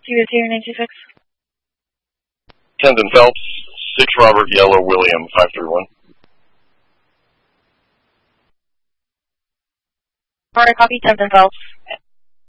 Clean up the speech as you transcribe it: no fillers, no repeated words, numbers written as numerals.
QS0926. Tendon Phelps, 6 Robert Yellow William 531. Alright, copy, Tendon Phelps.